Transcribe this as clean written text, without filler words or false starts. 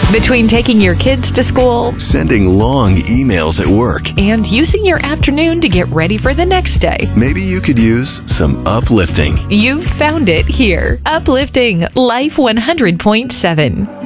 Between taking your kids to school Sending long emails at work. and using your afternoon to get ready for the next day, Maybe you could use some uplifting. you've found it here. Uplifting Life 100.7.